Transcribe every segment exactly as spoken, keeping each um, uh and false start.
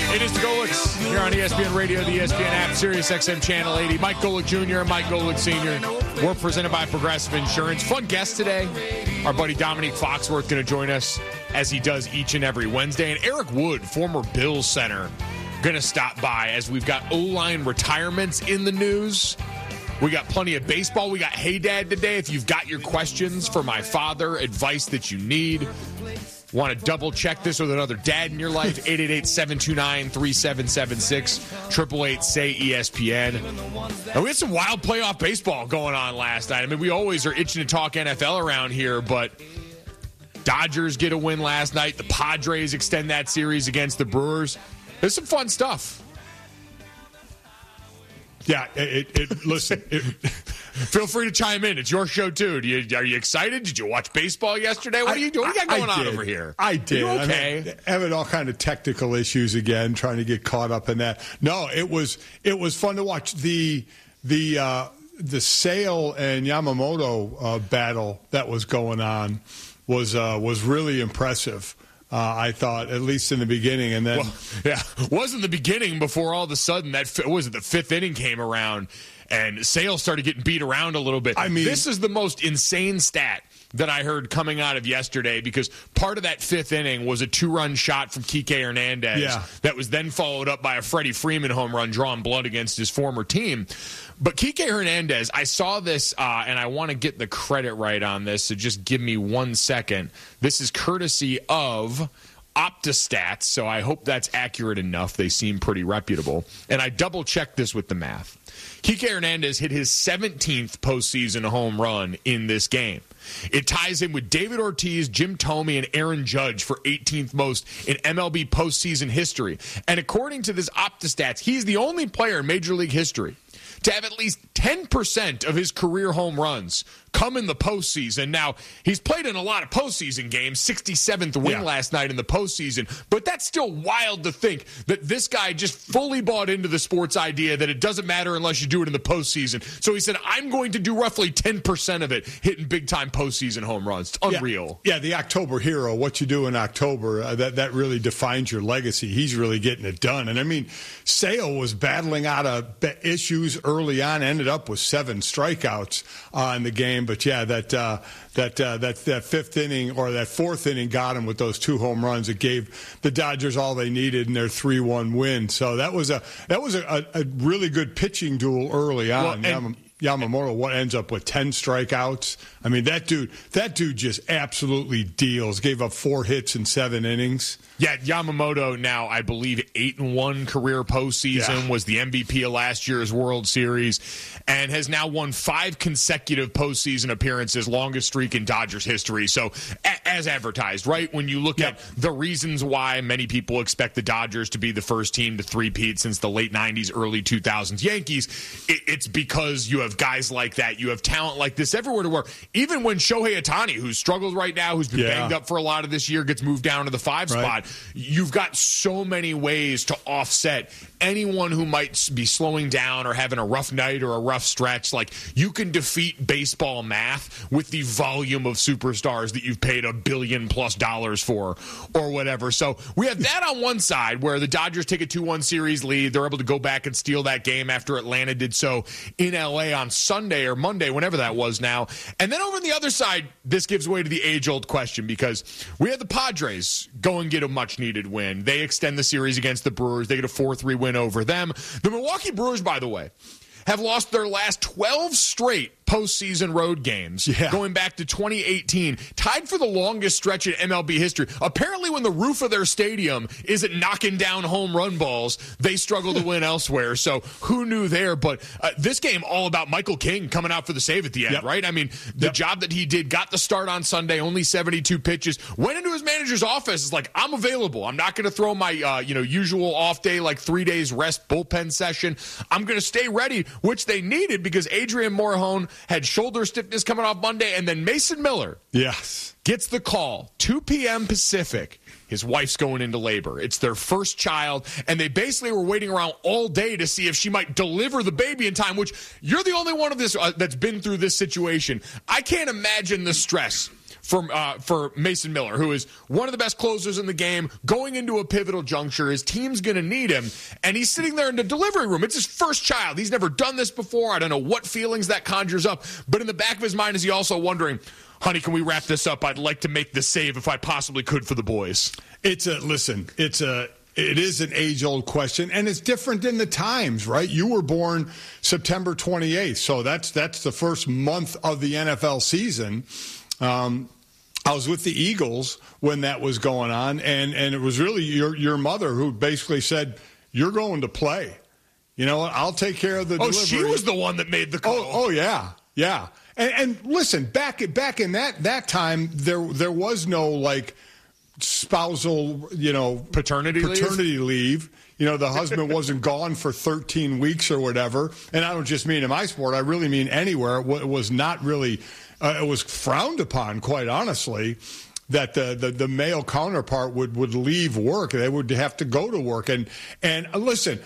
It is the Golics here on E S P N Radio, the E S P N app, Sirius X M Channel eighty. Mike Golick Junior and Mike Golick Senior We're presented by Progressive Insurance. Fun guest today. Our buddy Dominique Foxworth going to join us as he does each and every Wednesday. And Eric Wood, former Bills center, going to stop by as we've got O-line retirements in the news. We got plenty of baseball. We got Hey Dad today. If you've got your questions for my father, advice that you need, want to double check this with another dad in your life, eight eight eight, seven two nine, three seven seven six, eight eight eight, say E S P N. And we had some wild playoff baseball going on last night. I mean, we always are itching to talk N F L around here, but Dodgers get a win last night. The Padres extend that series against the Brewers. There's some fun stuff. Yeah, it, it, listen, it, feel free to chime in. It's your show, too. Do you, are you excited? Did you watch baseball yesterday? What, are you, what do you got going on over here? I did. Are you okay? I mean, having all kind of technical issues again, trying to get caught up in that. No, it was it was fun to watch. The the uh, the Sale and Yamamoto uh, battle that was going on was uh, was really impressive. Uh, I thought, at least in the beginning, and then well, yeah, wasn't the beginning before all of a sudden that what was it the fifth inning came around and Sale started getting beat around a little bit. I mean, this is the most insane stat that I heard coming out of yesterday, because part of that fifth inning was a two-run shot from Kike Hernandez yeah. that was then followed up by a Freddie Freeman home run drawing blood against his former team. But Kike Hernandez, I saw this, uh, and I want to get the credit right on this, so just give me one second. This is courtesy of OptaStats, so I hope that's accurate enough. They seem pretty reputable. And I double-checked this with the math. Kike Hernandez hit his seventeenth postseason home run in this game. It ties him with David Ortiz, Jim Thome, and Aaron Judge for eighteenth most in M L B postseason history. And according to this OptaStats, he's the only player in Major League history to have at least ten percent of his career home runs come in the postseason. Now, he's played in a lot of postseason games, sixty-seventh win yeah. last night in the postseason, but that's still wild to think that this guy just fully bought into the sports idea that it doesn't matter unless you do it in the postseason. So he said, I'm going to do roughly ten percent of it hitting big-time postseason home runs. It's unreal. Yeah, yeah, the October hero, what you do in October, uh, that, that really defines your legacy. He's really getting it done. And, I mean, Sale was battling out of issues early on, ended up with seven strikeouts uh, in the game. But yeah, that uh, that uh, that that fifth inning or that fourth inning got him with those two home runs. It gave the Dodgers all they needed in their three one win. So that was a that was a, a really good pitching duel early on. Well, and- Yamamoto what ends up with ten strikeouts. I mean, that dude that dude just absolutely deals. Gave up four hits in seven innings. Yeah, Yamamoto now, I believe, eight and one career postseason, yeah. was the M V P of last year's World Series, and has now won five consecutive postseason appearances, longest streak in Dodgers history. So, a- as advertised, right? When you look yep. at the reasons why many people expect the Dodgers to be the first team to three-peat since the late nineties, early two thousands Yankees, it- it's because you have guys like that. You have talent like this everywhere to work. Even when Shohei Ohtani, who's struggled right now, who's been yeah. banged up for a lot of this year, gets moved down to the five right. spot, you've got so many ways to offset anyone who might be slowing down or having a rough night or a rough stretch. Like, you can defeat baseball math with the volume of superstars that you've paid a billion plus dollars for or whatever. So we have that on one side where the Dodgers take a two one series lead. They're able to go back and steal that game after Atlanta did so in L A on Sunday or Monday, whenever that was now. And then over on the other side, this gives way to the age-old question, because we had the Padres go and get a much-needed win. They extend the series against the Brewers. They get a four three win over them. The Milwaukee Brewers, by the way, have lost their last twelve straight postseason road games, yeah. going back to twenty eighteen, tied for the longest stretch in M L B history. Apparently, when the roof of their stadium isn't knocking down home run balls, they struggle to win elsewhere. So who knew there? But uh, this game all about Michael King coming out for the save at the end, yep. right? I mean, the yep. job that he did, got the start on Sunday, only seventy-two pitches, went into his manager's office, is like, I'm available. I'm not going to throw my uh, you know usual off day, like three days rest bullpen session. I'm going to stay ready, which they needed because Adrian Morejon had shoulder stiffness coming off Monday, and then Mason Miller yes. gets the call, two p.m. Pacific. His wife's going into labor. It's their first child, and they basically were waiting around all day to see if she might deliver the baby in time, which you're the only one of this uh, that's been through this situation. I can't imagine the stress for uh, for Mason Miller, who is one of the best closers in the game, going into a pivotal juncture. His team's going to need him, and he's sitting there in the delivery room. It's his first child. He's never done this before. I don't know what feelings that conjures up, but in the back of his mind is he also wondering, honey, can we wrap this up? I'd like to make the save if I possibly could for the boys. It's a, listen, it's a, it is an age-old question, and it's different in the times, right? You were born September twenty-eighth, so that's that's the first month of the N F L season. Um, I was with the Eagles when that was going on, and, and it was really your your mother who basically said, you're going to play. You know what? I'll take care of the oh, delivery. She was the one that made the call. Oh, oh yeah, yeah. And, and listen, back back in that, that time, there there was no, like, spousal, you know, paternity paternity leave. leave. You know, the husband wasn't gone for thirteen weeks or whatever. And I don't just mean in my sport. I really mean anywhere. It was not really, uh, it was frowned upon, quite honestly, that the, the, the male counterpart would, would leave work. They would have to go to work. And, and uh, listen,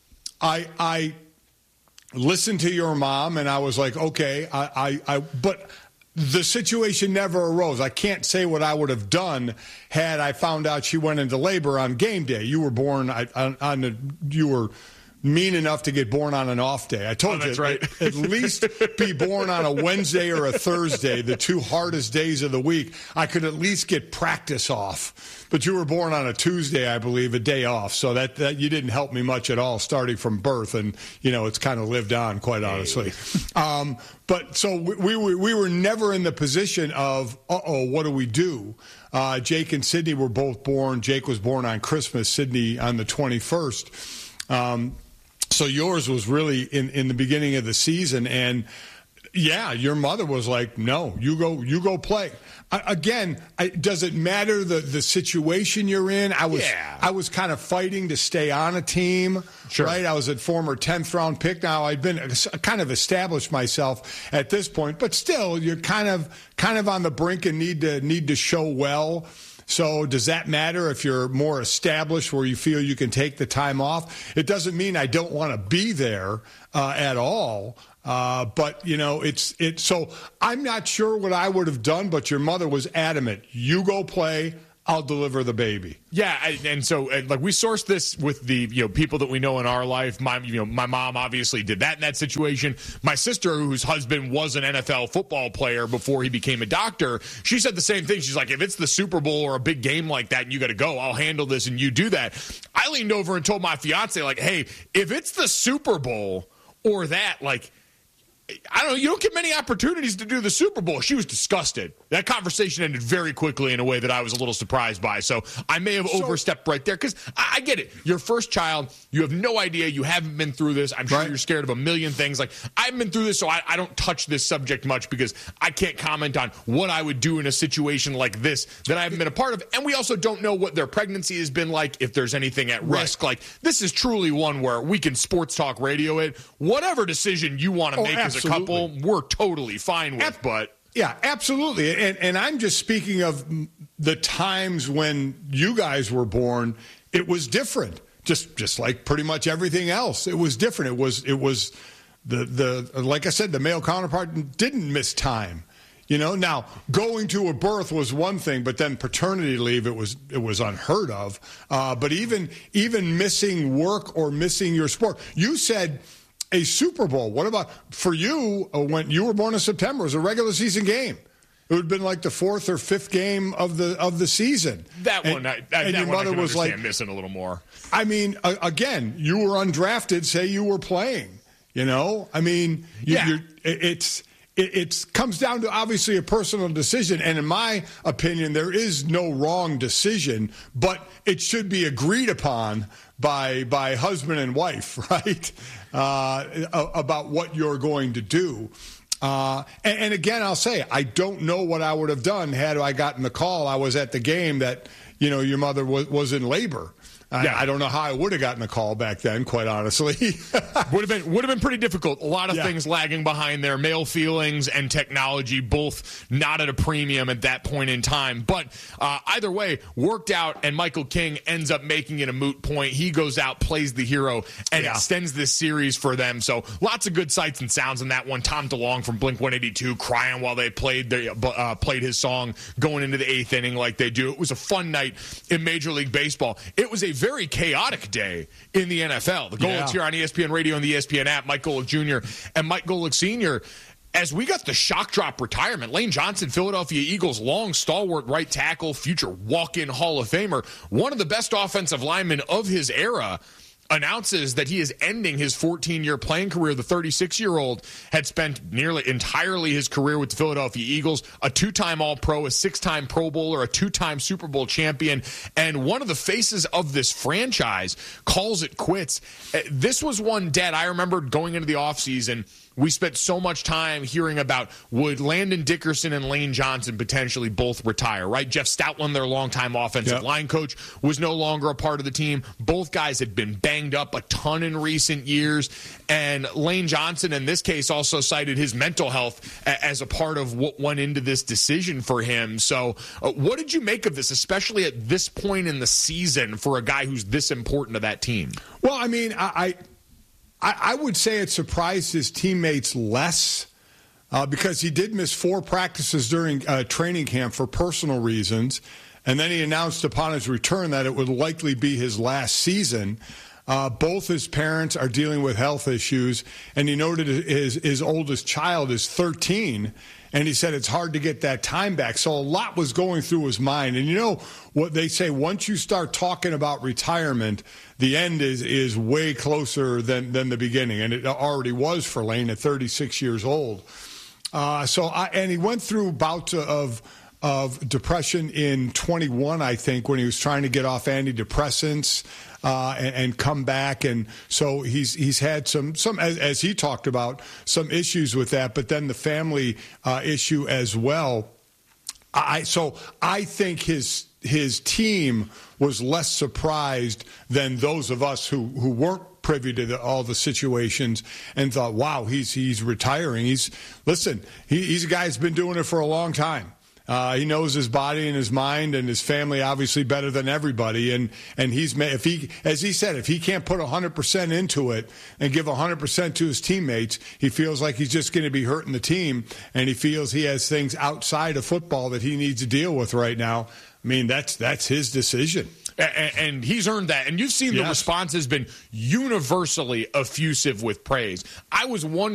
I, I listened to your mom, and I was like, okay, I, I, I but the situation never arose. I can't say what I would have done had I found out she went into labor on game day. You were born on, on the, you were mean enough to get born on an off day. I told oh, that's you, right. at, at least be born on a Wednesday or a Thursday, the two hardest days of the week. I could at least get practice off. But you were born on a Tuesday, I believe, a day off. So that, that you didn't help me much at all starting from birth. And, you know, it's kind of lived on, quite honestly. Um, but so we, we, were, we were never in the position of, uh-oh, what do we do? Uh, Jake and Sydney were both born. Jake was born on Christmas, Sydney on the twenty-first. Um, so yours was really in, in the beginning of the season. And, yeah, your mother was like, no, you go you go play. I, again, I, does it matter the, the situation you're in? I was yeah. I was kind of fighting to stay on a team, sure. right? I was a former tenth round pick. Now I'd been kind of established myself at this point, but still, you're kind of kind of on the brink and need to need to show well. So does that matter if you're more established where you feel you can take the time off? It doesn't mean I don't want to be there uh, at all. Uh, but, you know, it's it. So I'm not sure what I would have done, but your mother was adamant. You go play. I'll deliver the baby. Yeah, and so like we sourced this with the you know people that we know in our life. My you know my mom obviously did that in that situation. My sister, whose husband was an N F L football player before he became a doctor, she said the same thing. She's like, if it's the Super Bowl or a big game like that and you got to go, I'll handle this and you do that. I leaned over and told my fiance, like, hey, if it's the Super Bowl or that, like, I don't know, you don't get many opportunities to do the Super Bowl. She was disgusted. That conversation ended very quickly in a way that I was a little surprised by. So I may have so, overstepped right there because I, I get it. Your first child, you have no idea. You haven't been through this. I'm sure right. you're scared of a million things. Like, I haven't been through this, so I, I don't touch this subject much because I can't comment on what I would do in a situation like this that I haven't been a part of. And we also don't know what their pregnancy has been like, if there's anything at right. risk. Like, this is truly one where we can sports talk radio it. Whatever decision you want to oh, make absolutely. as a couple, we're totally fine with, Ab- but yeah, absolutely. And, and I'm just speaking of the times when you guys were born. It was different, just just like pretty much everything else. It was different. It was it was the the like I said, the male counterpart didn't miss time. You know, now going to a birth was one thing, but then paternity leave, it was it was unheard of. Uh, but even even missing work or missing your sport, you said. A Super Bowl. What about for you when you were born in September? It was a regular season game. It would have been like the fourth or fifth game of the of the season. That and, one, I, and that your one mother I can was like missing a little more. I mean, uh, again, you were undrafted. Say you were playing. You know, I mean, you, yeah. you're, it's it it's, comes down to obviously a personal decision. And in my opinion, there is no wrong decision, but it should be agreed upon by by husband and wife, right? Uh, about what you're going to do. Uh, and, and again, I'll say, I don't know what I would have done had I gotten the call. I was at the game that, you know, your mother was, was in labor. I, yeah. I don't know how I would have gotten a call back then, quite honestly. would have been would have been pretty difficult. A lot of yeah. things lagging behind there. Male feelings and technology both not at a premium at that point in time. But uh, either way, worked out, and Michael King ends up making it a moot point. He goes out, plays the hero, and yeah. extends this series for them. So lots of good sights and sounds in that one. Tom DeLonge from Blink one eighty-two crying while they played the, uh, played his song going into the eighth inning like they do. It was a fun night in Major League Baseball. It was a very chaotic day in the N F L. The Golics yeah. here on E S P N Radio and the E S P N app. Mike Golic Junior and Mike Golic Senior As we got the shock drop retirement, Lane Johnson, Philadelphia Eagles, long stalwart right tackle, future walk-in Hall of Famer, one of the best offensive linemen of his era, announces that he is ending his fourteen-year playing career. The thirty-six-year-old had spent nearly entirely his career with the Philadelphia Eagles, a two-time All-Pro, a six-time Pro Bowler, a two-time Super Bowl champion, and one of the faces of this franchise calls it quits. This was one, Dad, I remember going into the offseason, we spent so much time hearing about would Landon Dickerson and Lane Johnson potentially both retire, right? Jeff Stoutland, their longtime offensive yep. line coach, was no longer a part of the team. Both guys had been banged up a ton in recent years. And Lane Johnson, in this case, also cited his mental health as a part of what went into this decision for him. So uh, what did you make of this, especially at this point in the season for a guy who's this important to that team? Well, I mean, I... I I would say it surprised his teammates less uh, because he did miss four practices during uh, training camp for personal reasons, and then he announced upon his return that it would likely be his last season. Uh, both his parents are dealing with health issues, and he noted his, his oldest child is thirteen, and he said it's hard to get that time back. So a lot was going through his mind. And you know what they say, once you start talking about retirement, the end is is way closer than, than the beginning, and it already was for Lane at thirty-six years old. Uh, so I, and he went through bouts of of depression in twenty-one, I think, when he was trying to get off antidepressants uh, and, and come back. And so he's he's had some, some as, as he talked about, some issues with that, but then the family uh, issue as well. I So I think his his team was less surprised than those of us who, who weren't privy to the, all the situations and thought, wow, he's he's retiring. He's listen, he, he's a guy who's been doing it for a long time. Uh, he knows his body and his mind and his family obviously better than everybody. And, and he's if he, as he said, if he can't put one hundred percent into it and give one hundred percent to his teammates, he feels like he's just going to be hurting the team. And he feels he has things outside of football that he needs to deal with right now. I mean, that's that's his decision. And he's earned that. And you've seen the yes. response has been universally effusive with praise. I was wondering